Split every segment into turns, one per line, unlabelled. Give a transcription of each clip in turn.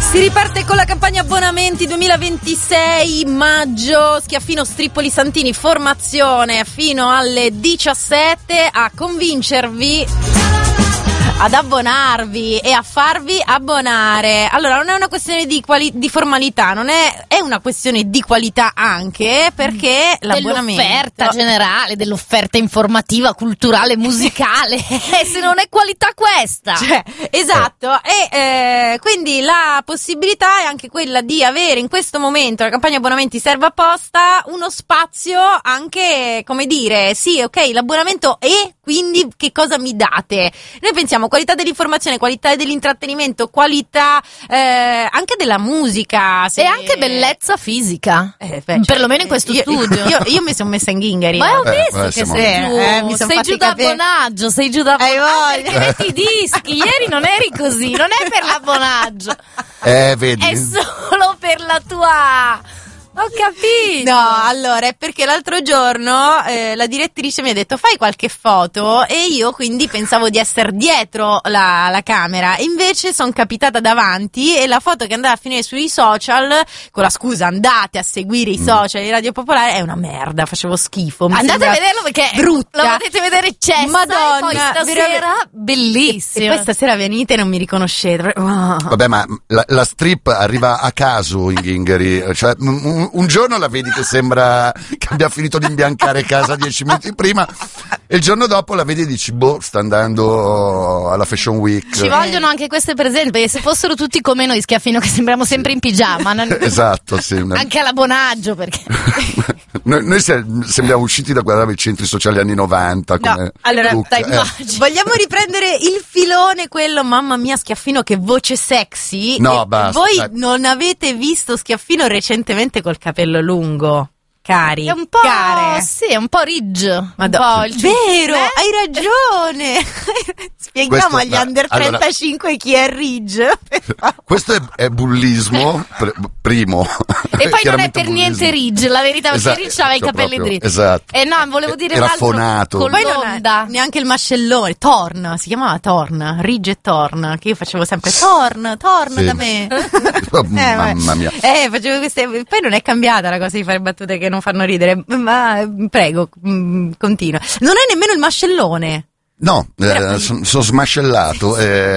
Si riparte con la campagna abbonamenti 2026, maggio, Schiaffino, Strippoli, Santini, formazione fino alle 17 a convincervi ad abbonarvi e a farvi abbonare. Allora, non è una questione di formalità, non è una questione di qualità anche, perché l'abbonamento,
dell'offerta generale, dell'offerta informativa, culturale, musicale. Se non è qualità questa.
Cioè, esatto. E quindi la possibilità è anche quella di avere in questo momento, la campagna abbonamenti serve apposta, uno spazio anche, come dire, sì, ok, l'abbonamento e quindi che cosa mi date? Noi pensiamo qualità dell'informazione, qualità dell'intrattenimento, qualità anche della musica
e anche bellezza fisica, perlomeno in questo studio.
Io mi sono messa in ghingheri.
Ma ho visto che sei giù da abbonaggio, sei giù da abbonaggio, perché metti i dischi. Ieri non eri così, non è per l'abbonaggio,
vedi?
È solo per la tua... Ho capito.
No, allora è perché l'altro giorno la direttrice mi ha detto fai qualche foto e io quindi pensavo di essere dietro la camera, e invece sono capitata davanti e la foto che andava a finire sui social, con la scusa andate a seguire i social di Radio Popolare, è una merda, facevo schifo.
Andate a vederlo perché
brutta.
Lo potete vedere Cessa.
Madonna,
e poi stasera bellissimo.
E poi stasera venite e non mi riconoscete.
Vabbè, ma la strip arriva a caso in Ghingheri, cioè un giorno la vedi che sembra che abbia finito di imbiancare casa 10 minuti prima, e il giorno dopo la vedi e dici sta andando alla Fashion Week.
Ci vogliono anche queste presenze, perché se fossero tutti come noi, Schiaffino, che sembriamo sempre in pigiama,
esatto, sì.
Anche all'abbonaggio, perché
noi sembriamo usciti da guardare i centri sociali anni 90 come
no, allora vogliamo riprendere il filone, quello mamma mia Schiaffino che voce sexy.
No, basta.
Voi non avete visto Schiaffino recentemente col capello lungo? Cari,
è un po',
care.
sì, è un po' ridge.
Madonna, vero, hai ragione. Spieghiamo agli under 35 chi è ridge.
Questo è bullismo, primo.
E poi non è per niente ridge, la verità, perché ridge aveva i capelli dritti.
Esatto.
E no, volevo dire
era
l'altro,
fonato.
con
poi
l'onda.
Non neanche il mascellone, Torn, si chiamava Torn, Ridge e Torn, che io facevo sempre Torn sì. Da me.
Mamma mia.
Facevo queste, poi non è cambiata la cosa di fare battute che non fanno ridere, ma prego, continua. Non è nemmeno il mascellone.
No, sono smascellato,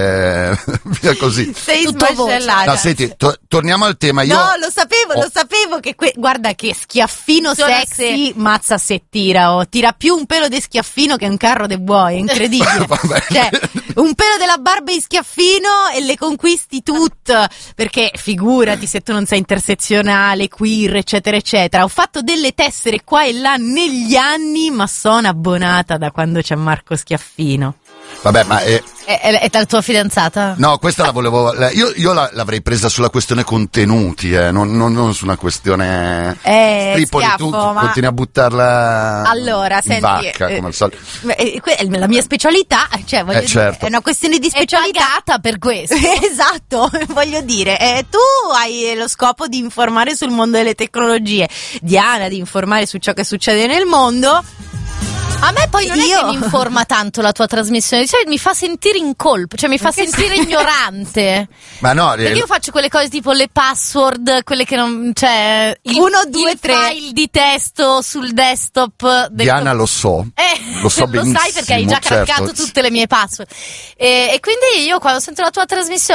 via così.
Sei smascellata.
No, senti, torniamo al tema.
No, lo sapevo che guarda che Schiaffino sexy, mazza se tira, tira più un pelo di Schiaffino che un carro de buoi, è incredibile. Cioè, un pelo della barba di Schiaffino e le conquisti tutte, perché figurati se tu non sei intersezionale, queer, eccetera, eccetera. Ho fatto delle tessere qua e là negli anni, ma sono abbonata da quando c'è Marco Schiaffino.
Vabbè, ma
è la tua fidanzata?
No, questa la volevo. Io l'avrei presa sulla questione contenuti, non su una questione. Tripoli, tu continui a buttarla.
Allora,
in
senti,
vacca, come al solito.
È la mia specialità, cioè voglio
certo.
dire, è una questione di specialità.
È pagata per questo.
Esatto, voglio dire, tu hai lo scopo di informare sul mondo delle tecnologie, Diana di informare su ciò che succede nel mondo.
A me poi non è che mi informa tanto la tua trasmissione, cioè mi fa sentire in colpa, cioè mi fa sentire ignorante.
Ma no,
perché io faccio quelle cose tipo le password, quelle che non, cioè
1, 2, 3
file di testo sul desktop
Diana lo so benissimo,
lo sai perché hai già craccato tutte le mie password, e quindi io quando sento la tua trasmissione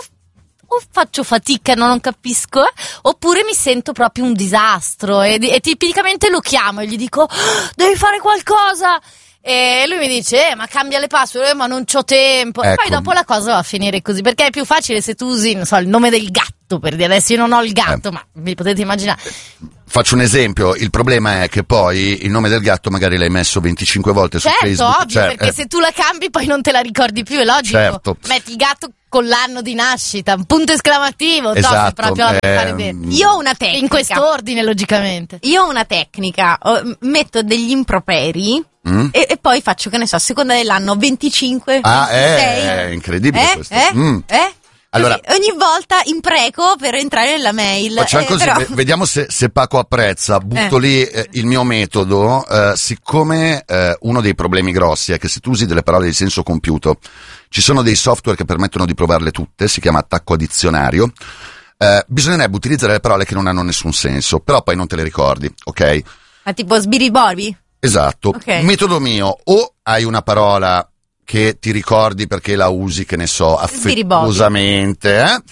o faccio fatica, non capisco, oppure mi sento proprio un disastro e tipicamente lo chiamo e gli dico devi fare qualcosa, e lui mi dice ma cambia le password, ma non c'ho tempo,
ecco.
E poi dopo la cosa va a finire così, perché è più facile se tu usi, non so, il nome del gatto, per dire, adesso io non ho il gatto, ma vi potete immaginare.
Faccio un esempio, il problema è che poi il nome del gatto magari l'hai messo 25 volte su Facebook.
Ovvio, perché se tu la cambi poi non te la ricordi più, è logico.
Certo.
Metti il gatto con l'anno di nascita, un punto esclamativo,
esatto,
proprio la puoi fare bene.
Io ho una tecnica.
In quest'ordine, logicamente.
Io ho una tecnica, metto degli improperi e poi faccio, che ne so, a seconda dell'anno, 25, 26.
È incredibile questo.
Allora, ogni volta impreco per entrare nella mail.
Facciamo così, vediamo se Paco apprezza. Butto lì il mio metodo. Siccome uno dei problemi grossi è che se tu usi delle parole di senso compiuto, Ci sono dei software che permettono di provarle tutte, si chiama attacco a dizionario. Bisognerebbe utilizzare le parole che non hanno nessun senso, però poi non te le ricordi, ok?
Ma tipo sbiriborbi?
Esatto.
Okay.
Metodo mio, o hai una che ti ricordi perché la usi, che ne so, affettuosamente,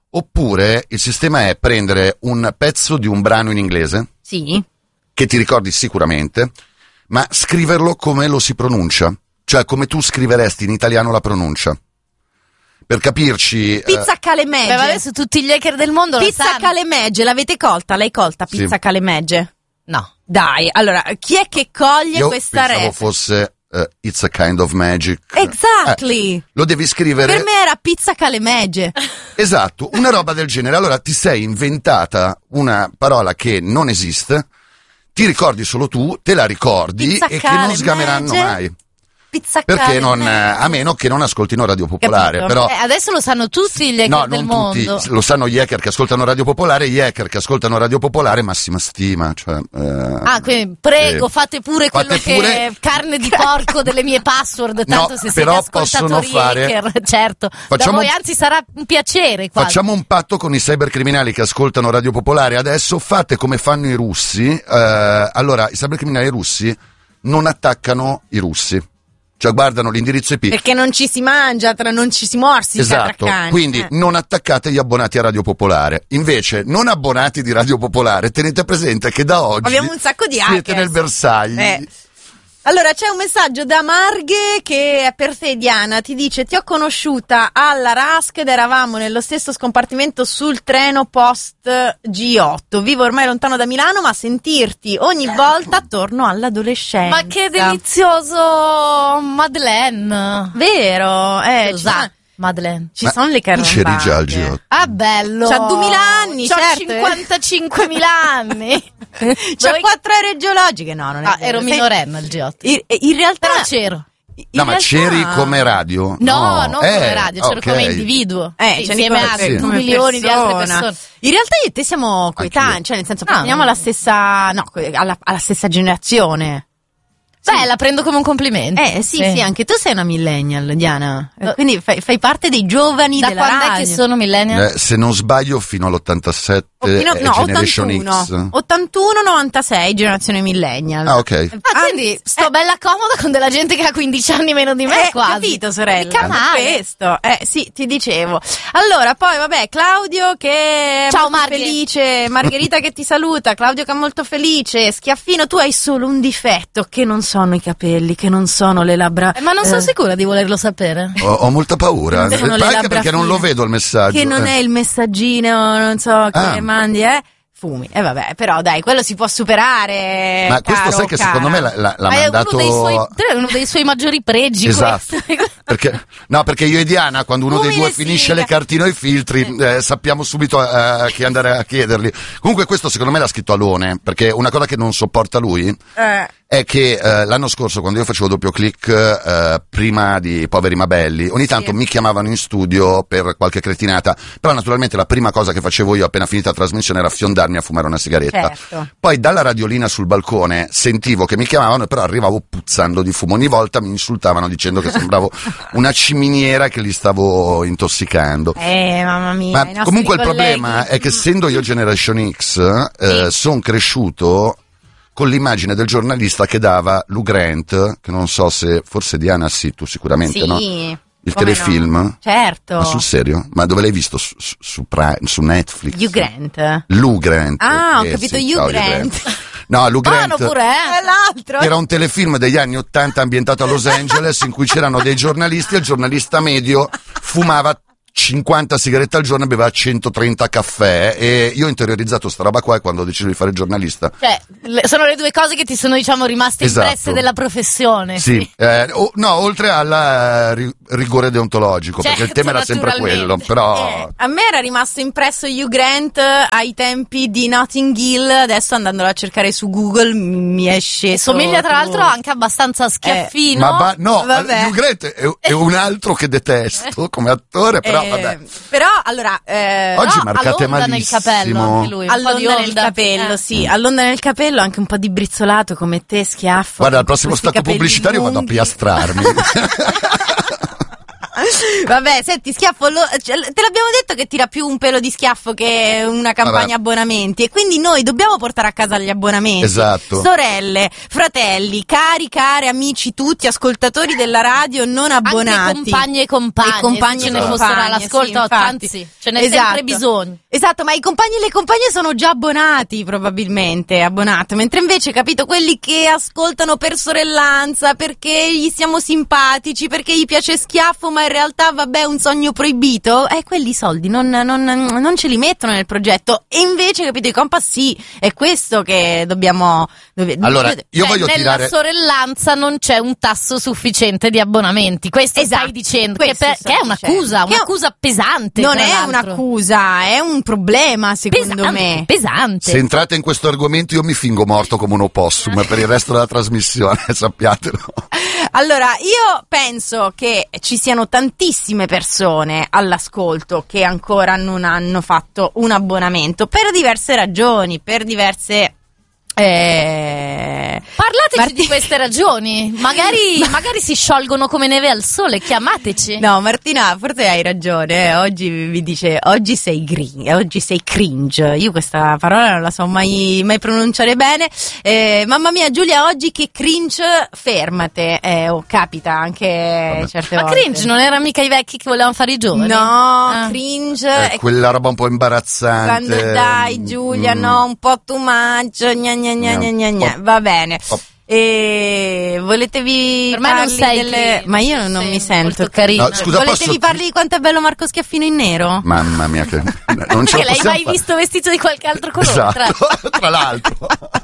oppure il sistema è prendere un pezzo di un brano in inglese,
sì,
che ti ricordi sicuramente, ma scriverlo come lo si pronuncia, cioè come tu scriveresti in italiano la pronuncia. Per capirci...
Pizza Calemegge.
Vabbè, su tutti gli hacker del mondo
Pizza Calemegge, l'avete colta? L'hai colta, Pizza Calemegge?
No.
Dai, allora, chi è che coglie questa rete?
Io pensavo fosse It's a Kind of Magic.
Exactly.
Lo devi scrivere.
Per me era Pizza Calemegge.
Esatto, una roba del genere. Allora ti sei inventata una parola che non esiste, ti ricordi solo tu, te la ricordi
Pizza
e che non sgameranno mai. Perché non, a meno che non ascoltino Radio Popolare.
Capito.
Però
adesso lo sanno tutti gli hacker del mondo.
Tutti, lo sanno gli hacker che ascoltano Radio Popolare, gli hacker che ascoltano Radio Popolare, massima stima. Cioè,
quindi prego, fate pure quello che è carne di porco delle mie password, tanto se siete ascoltatori hacker, certo. Da voi anzi sarà un piacere. Quasi.
Facciamo un patto con i cybercriminali che ascoltano Radio Popolare adesso, fate come fanno i russi. Allora, i cybercriminali russi non attaccano i russi. Cioè guardano l'indirizzo IP.
Perché non ci si mangia, non ci si morsi.
Esatto, quindi non attaccate gli abbonati a Radio Popolare. Invece, non abbonati di Radio Popolare, tenete presente che da oggi
abbiamo un sacco di
siete nel bersaglio.
Allora c'è un messaggio da Marghe che è per te, Diana, ti dice: ti ho conosciuta alla RASC ed eravamo nello stesso scompartimento sul treno post G8, vivo ormai lontano da Milano ma sentirti ogni volta torno all'adolescenza.
Ma che delizioso, Madeleine.
Vero,
Madeleine.
Ci sono le carambate.
C'eri già al G8.
Ah, bello.
C'ha 2000 anni,
c'ha
certo.
55.000 anni.
C'ha 4 aree geologiche. No, non è vero.
Ero minorenne al G8.
In realtà
però c'ero.
No, ma c'eri come radio?
No, non come radio, c'ero come individuo. Insieme a milioni di altre persone.
In realtà io e te siamo coetanei, cioè nel senso apparteniamo alla stessa generazione.
Beh, la prendo come un complimento.
Sì, anche tu sei una millennial, Diana. Quindi fai parte dei giovani
da
della radio.
Da quando è che sono millennial?
Se non sbaglio fino all'87 Generation
81. X. 81-96 generazione millennial.
Ah, ok.
Quindi sto bella comoda con della gente che ha 15 anni meno di me, quasi.
Capito, sorella? Questo. Sì, ti dicevo. Allora, poi vabbè, Claudio che è molto felice, Margherita che ti saluta, Claudio che è molto felice, Schiaffino, tu hai solo un difetto, che non sono i capelli, che non sono le labbra.
Ma non sono sicura di volerlo sapere.
Ho molta paura, anche perché non lo vedo il messaggio.
Che non è il messaggino, non so, che mandi, fumi. Vabbè, però dai, quello si può superare.
Ma questo sai che secondo me l'ha mandato...
È uno dei suoi maggiori pregi.
Esatto. Perché io e Diana, quando uno dei due finisce le cartine o i filtri, sappiamo subito a chi andare a chiederli. Comunque questo secondo me l'ha scritto Alone, perché una cosa che non sopporta lui è che l'anno scorso, quando io facevo doppio click prima di Poveri ma Belli, ogni tanto mi chiamavano in studio per qualche cretinata, però naturalmente la prima cosa che facevo io appena finita la trasmissione era fiondarmi a fumare una sigaretta.
Certo.
Poi dalla radiolina sul balcone sentivo che mi chiamavano, però arrivavo puzzando di fumo. Ogni volta mi insultavano dicendo che sembravo una ciminiera che li stavo intossicando.
Mamma mia.
Ma comunque il problema è che essendo io Generation X, sono cresciuto con l'immagine del giornalista che dava Lou Grant, che non so se, forse Diana sì, tu sicuramente, no? Il telefilm?
No? Certo.
Ma sul serio? Ma dove l'hai visto? Su Netflix?
Hugh Grant.
Lou Grant.
Ho capito, Hugh Grant.
No, Lou Grant
l'altro.
Era un telefilm degli anni 80 ambientato a Los Angeles in cui c'erano dei giornalisti e il giornalista medio fumava 50 sigarette al giorno e beveva 130 caffè, e io ho interiorizzato sta roba qua quando ho deciso di fare il giornalista.
Cioè, sono le due cose che ti sono, diciamo, rimaste impresse della professione.
Sì, oltre al rigore deontologico, perché il tema era sempre quello, però...
A me era rimasto impresso Hugh Grant ai tempi di Notting Hill, adesso andandolo a cercare su Google mi esce...
Somiglia tra l'altro anche abbastanza a Schiaffino.
Hugh Grant è un altro che detesto come attore, però vabbè.
Però allora
oggi marcate malissimo.
Nel capello anche lui,
all'onda nel capello, sì, all'onda nel capello, anche un po' di brizzolato come te, Schiaffo.
Guarda, al prossimo stacco pubblicitario vado a piastrarmi.
Vabbè, senti, Schiaffo, te l'abbiamo detto che tira più un pelo di Schiaffo che una campagna abbonamenti, e quindi noi dobbiamo portare a casa gli abbonamenti.
Esatto.
Sorelle, fratelli, care, amici tutti, ascoltatori della radio non abbonati.
Anche compagni e compagni, se ce ne fossero all'ascolto, anzi, ce n'è sempre bisogno.
Esatto, ma i compagni e le compagne sono già abbonati, probabilmente, mentre invece, capito, quelli che ascoltano per sorellanza, perché gli siamo simpatici, perché gli piace Schiaffo, ma in realtà, vabbè, un sogno proibito, quelli i soldi non ce li mettono nel progetto, e invece, capito, i Compass sì, è questo che dobbiamo...
Allora, io voglio
nella
tirare...
sorellanza non c'è un tasso sufficiente di abbonamenti, questo stai dicendo, che è un'accusa pesante.
Non è un'accusa, è un problema, secondo me.
Pesante.
Se entrate in questo argomento io mi fingo morto come un opossum per il resto della trasmissione, sappiatelo.
Allora, io penso che ci siano tantissime persone all'ascolto che ancora non hanno fatto un abbonamento per diverse ragioni,
parlateci di queste ragioni, magari si sciolgono come neve al sole, chiamateci.
No, Martina, forse hai ragione, oggi mi dice oggi sei cringe, io questa parola non la so mai pronunciare bene, mamma mia Giulia, oggi che cringe, fermate, capita anche certe volte.
Ma cringe non era mica i vecchi che volevano fare i giovani?
No, cringe
è quella roba un po' imbarazzante.
Quando dai Giulia, no, un po' too much, va bene. E voletevi
per me non sei
delle... Ma io non mi sento
carino.
No, scusa,
voletevi parli di quanto è bello Marco Schiaffino in nero?
Mamma mia, che non ce
che l'hai mai visto vestito di qualche altro colore?
Esatto, tra l'altro.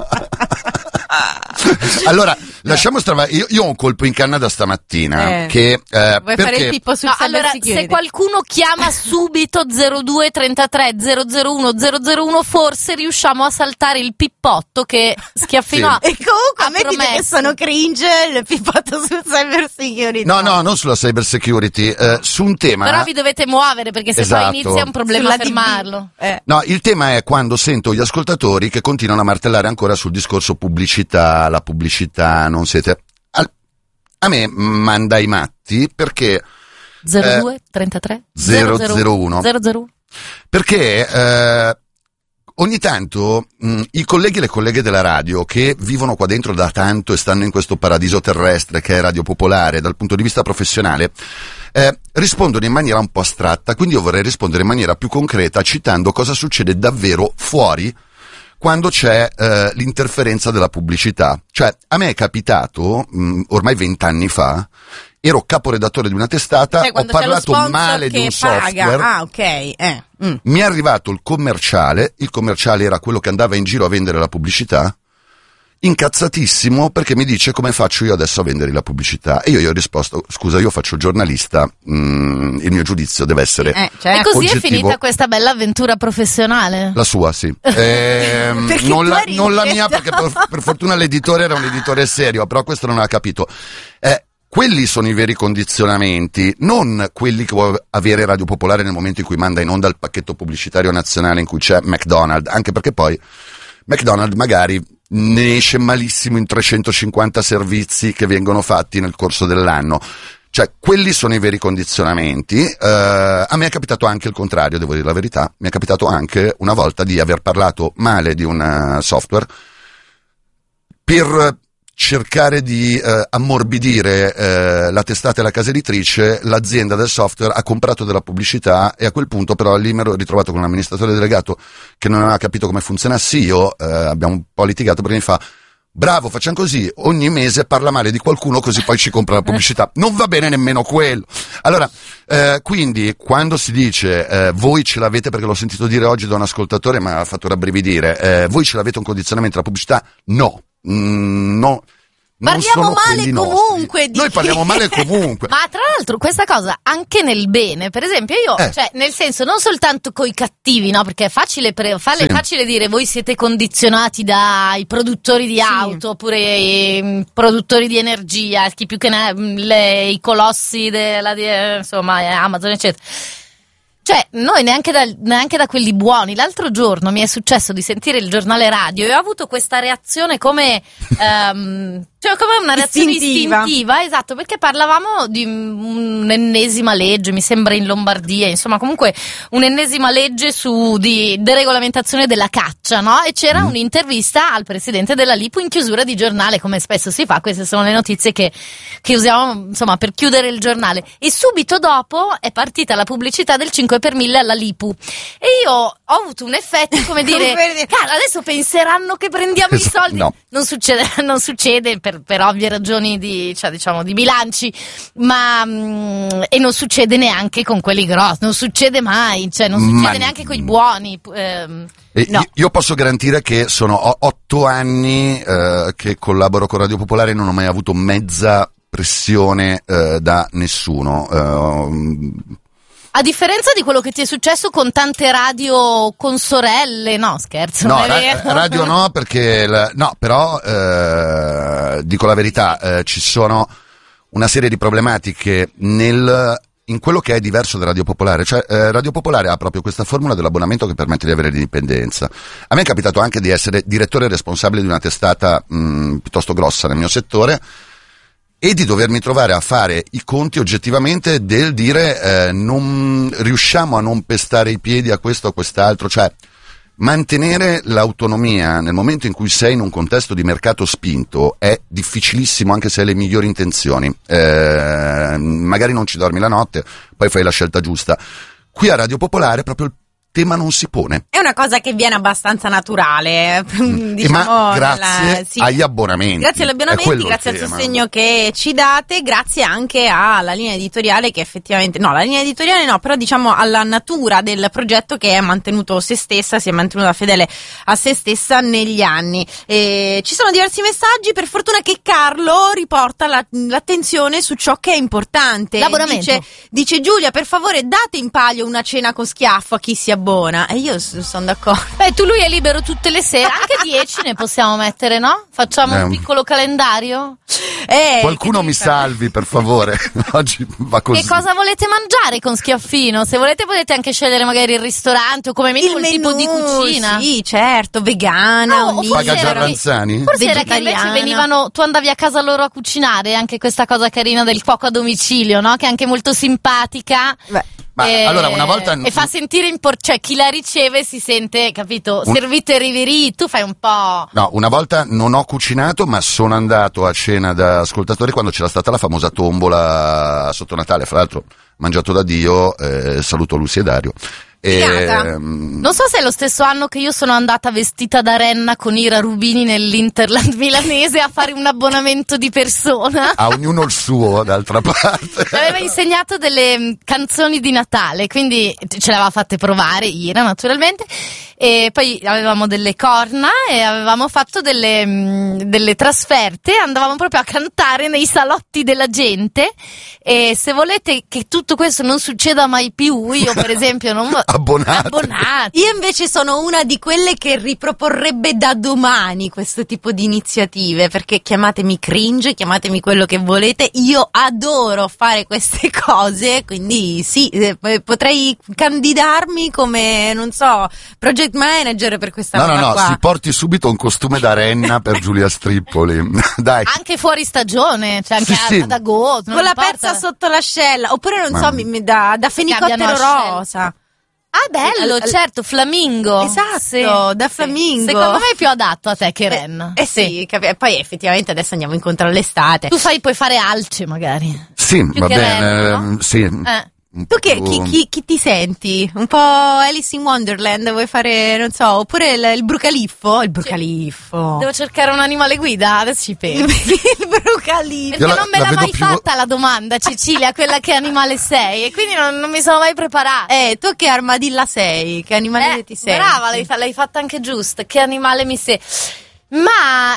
Allora, lasciamo stare. Io ho un colpo in canna da stamattina.
Vuoi
perché...
fare il pippo sul
allora, se qualcuno chiama subito 02 33 001 001, forse riusciamo a saltare il pippotto che Schiaffino ha.
E comunque ammetti che sono cringe il pippotto sul cyber security.
No, non sulla cyber security, su un tema.
Però vi dovete muovere, perché se poi inizia è un problema fermarlo.
No, il tema è quando sento gli ascoltatori che continuano a martellare ancora sul discorso pubblicità, la pubblicità, non siete... A me manda i matti perché...
02 33
001 perché ogni tanto i colleghi e le colleghe della radio che vivono qua dentro da tanto e stanno in questo paradiso terrestre che è Radio Popolare dal punto di vista professionale rispondono in maniera un po' astratta, quindi io vorrei rispondere in maniera più concreta citando cosa succede davvero fuori quando c'è l'interferenza della pubblicità. Cioè, a me è capitato, ormai 20 anni fa, ero caporedattore di una testata, ho parlato male di un software.
Ah, ok.
Mi è arrivato il commerciale era quello che andava in giro a vendere la pubblicità, incazzatissimo perché mi dice come faccio io adesso a vendere la pubblicità, e io gli ho risposto scusa, io faccio il giornalista, il mio giudizio deve essere
e così
oggettivo.
È finita questa bella avventura professionale?
La sua sì, non la mia, perché per fortuna l'editore era un editore serio, però questo non ha capito. Quelli sono i veri condizionamenti, non quelli che vuole avere Radio Popolare nel momento in cui manda in onda il pacchetto pubblicitario nazionale in cui c'è McDonald's, anche perché poi McDonald's magari ne esce malissimo in 350 servizi che vengono fatti nel corso dell'anno. Cioè, quelli sono i veri condizionamenti. A me è capitato anche il contrario, devo dire la verità. Mi è capitato anche una volta di aver parlato male di un software per cercare di ammorbidire la testata e la casa editrice. L'azienda del software ha comprato della pubblicità e a quel punto però lì mi ero ritrovato con un amministratore delegato che non aveva capito come funzionassi io, abbiamo un po' litigato perché mi fa: bravo, facciamo così, ogni mese parla male di qualcuno così poi ci compra la pubblicità. Non va bene nemmeno quello. Allora, quindi quando si dice voi ce l'avete, perché l'ho sentito dire oggi da un ascoltatore, ma ha fatto rabbrividire, voi ce l'avete un condizionamento alla pubblicità? No. No,
parliamo male comunque.
Noi parliamo male comunque.
Ma tra l'altro questa cosa anche nel bene, per esempio io, cioè nel senso non soltanto coi cattivi, no, perché è facile facile dire voi siete condizionati dai produttori di auto oppure i produttori di energia, chi più che i colossi insomma Amazon eccetera. Cioè, noi neanche da quelli buoni. L'altro giorno mi è successo di sentire il giornale radio e ho avuto questa reazione come Cioè, come una reazione istintiva, esatto, perché parlavamo di un'ennesima legge, mi sembra in Lombardia, insomma, comunque un'ennesima legge di deregolamentazione della caccia, no? E c'era un'intervista al presidente della Lipu in chiusura di giornale, come spesso si fa. Queste sono le notizie che usiamo, insomma, per chiudere il giornale. E subito dopo è partita la pubblicità del 5 per 1000 alla Lipu. E io ho avuto un effetto, come dire, cara, adesso penseranno che prendiamo i soldi.
No.
Non succede per ovvie ragioni di bilanci, ma e non succede neanche con quelli grossi, non succede mai, cioè non succede neanche con i buoni. No.
Io posso garantire che sono 8 anni che collaboro con Radio Popolare e non ho mai avuto mezza pressione da nessuno.
A differenza di quello che ti è successo con tante radio consorelle, no, scherzo.
No,
non è vero.
radio no, perché no, però dico la verità, ci sono una serie di problematiche in quello che è diverso da Radio Popolare, cioè Radio Popolare ha proprio questa formula dell'abbonamento che permette di avere l'indipendenza. A me è capitato anche di essere direttore responsabile di una testata piuttosto grossa nel mio settore, e di dovermi trovare a fare i conti oggettivamente del dire non riusciamo a non pestare i piedi a questo o a quest'altro, cioè mantenere l'autonomia nel momento in cui sei in un contesto di mercato spinto è difficilissimo, anche se hai le migliori intenzioni. Magari non ci dormi la notte, poi fai la scelta giusta. Qui a Radio Popolare proprio il tema non si pone.
È una cosa che viene abbastanza naturale, diciamo,
ma grazie agli abbonamenti.
Grazie agli abbonamenti, grazie al sostegno che ci date, grazie anche alla linea editoriale che effettivamente, no, la linea editoriale no, però diciamo alla natura del progetto che ha mantenuto se stessa, si è mantenuta fedele a se stessa negli anni. Ci sono diversi messaggi, per fortuna che Carlo riporta l'attenzione su ciò che è importante.
L'abbonamento.
Dice Giulia, per favore date in palio una cena con schiaffo a chi si abbona. E io sono d'accordo.
Lui è libero tutte le sere, anche 10 ne possiamo mettere, no? Facciamo un piccolo calendario?
Qualcuno mi salvi, per favore. Oggi va così.
Che cosa volete mangiare con Schiaffino? Se volete potete anche scegliere magari il ristorante o come minimo il tipo di cucina.
Sì, certo, vegana,
Paga già Ranzani?
Forse era che invece tu andavi a casa loro a cucinare, anche questa cosa carina del cuoco a domicilio, no? Che è anche molto simpatica.
Allora una volta
e fa sentire cioè chi la riceve si sente, capito, servito e riverì, tu fai un po'.
No, una volta non ho cucinato, ma sono andato a cena da ascoltatori quando c'era stata la famosa tombola sotto Natale, fra l'altro mangiato da Dio, saluto Lucy e Dario.
Non so se è lo stesso anno che io sono andata vestita da renna con Ira Rubini nell'Interland milanese a fare un abbonamento di persona.
A ognuno il suo, d'altra parte.
Aveva insegnato delle canzoni di Natale, quindi ce le aveva fatte provare Ira, naturalmente. E poi avevamo delle corna e avevamo fatto delle trasferte, andavamo proprio a cantare nei salotti della gente. E se volete che tutto questo non succeda mai più, io per esempio non abbonati.
Io invece sono una di quelle che riproporrebbe da domani questo tipo di iniziative, perché chiamatemi cringe, chiamatemi quello che volete, io adoro fare queste cose, quindi sì, potrei candidarmi come, non so, project manager per questa cosa qua.
Si porti subito un costume da renna per Giulia Strippoli. Dai.
Anche fuori stagione, cioè anche ad agosto.
Con la pezza sotto l'ascella, oppure non so, da fenicottero rosa.
Ah, bello, certo, flamingo.
Esatto,
sì,
da flamingo.
Secondo me è più adatto a te che Ren.
Sì, poi effettivamente adesso andiamo incontro all'estate.
Tu puoi fare alce magari.
Sì,
più
va
che
bene,
Ren, no?
Sì.
Tu chi ti senti? Un po' Alice in Wonderland, vuoi fare, non so, oppure il brucaliffo? Il brucaliffo.
Devo cercare un animale guida, adesso ci penso.
Il brucaliffo.
Perché non me l'ha mai fatta la domanda, Cecilia, quella che animale sei, e quindi non mi sono mai preparata.
Tu che armadilla sei? Che animale ti sei?
Brava, l'hai fatta anche giusta. Che animale mi sei? Ma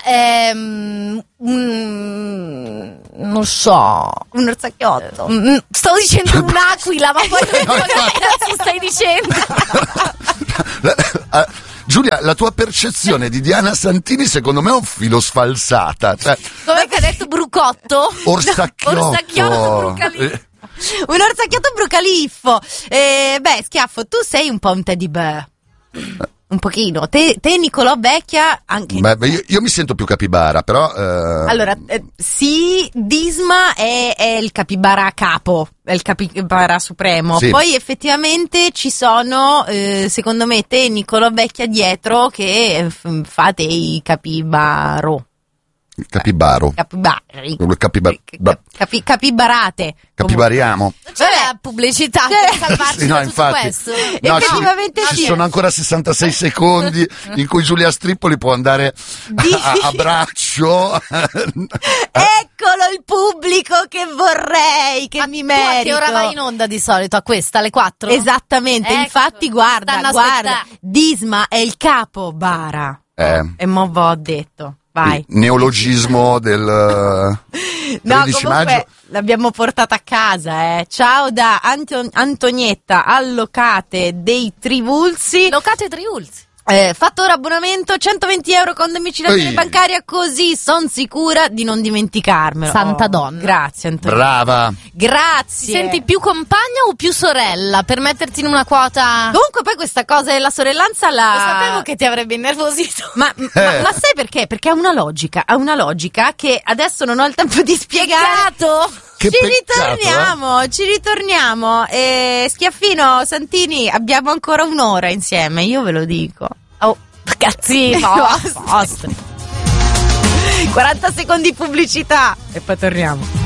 non so,
un orsacchiotto.
Stavo dicendo un'aquila, ma poi che cazzo stai dicendo?
Giulia, la tua percezione di Diana Santini secondo me è un filo sfalsata. Cioè,
come che ha detto brucotto?
Orsacchiotto.
Orsacchiotto brucaliffo.
Un orsacchiotto brucaliffo. Schiaffo, tu sei un po' un teddy bear. Un pochino. Te Nicolò Vecchia, anche.
Beh, io mi sento più capibara, però.
Allora, sì, Disma è il capibara capo, è il capibara supremo.
Sì.
Poi effettivamente ci sono, secondo me, te Nicolò Vecchia dietro che fate i capibaro.
Capibaro.
Capibarate.
Capibariamo.
C'è la pubblicità per salvarci
Sì, no,
da tutto
infatti.
questo?
No,
Effettivamente
ci
sì.
sono ancora 66 secondi in cui Giulia Strippoli può andare a braccio.
Eccolo il pubblico che vorrei, che mi merito.
Tu a che ora vai in onda di solito? A questa, alle 4?
Esattamente,
Ecco,
infatti guarda,
stanno aspettando.
Disma è il capo bara. E mo' ho detto, vai.
Il neologismo del 13
comunque
maggio.
l'abbiamo portata a casa, Ciao da Antonietta, allocate dei Trivulzi.
Locate Triulzi.
Fatto ora abbonamento 120 euro con domiciliazione
Ehi.
bancaria, così sono sicura di non dimenticarmelo.
Santa donna.
Grazie Antonietta.
Brava.
Grazie.
Ti senti più compagna o più sorella per metterti in una quota?
Comunque poi questa cosa della sorellanza
Lo sapevo che ti avrebbe innervosito.
ma sai perché? Perché ha una logica che adesso non ho il tempo di spiegare.
Che
Ci
peccato,
ritorniamo. Schiaffino, Santini, abbiamo ancora un'ora insieme, io ve lo dico.
Oh, cazzi,
40 secondi pubblicità e poi torniamo.